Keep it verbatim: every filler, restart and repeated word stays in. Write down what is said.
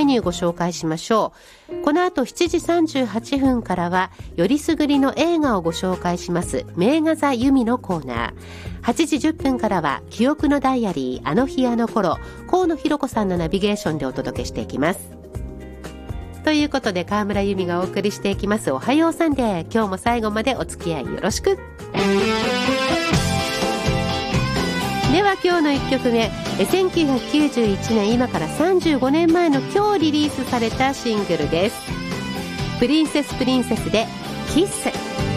ニューご紹介しましょう。この後しちじさんじゅうはっぷんからはよりすぐりの映画をご紹介します名画座由美のコーナー。はちじじゅっぷんからは記憶のダイアリーあの日あの頃、河野弘子さんのナビゲーションでお届けしていきます。ということで川村由美がお送りしていきますおはようサンデー。今日も最後までお付き合いよろしく。では今日のいっきょくめ、せんきゅうひゃくきゅうじゅういちねん、今からさんじゅうごねんまえの今日リリースされたシングルです。プリンセスプリンセスでキッス。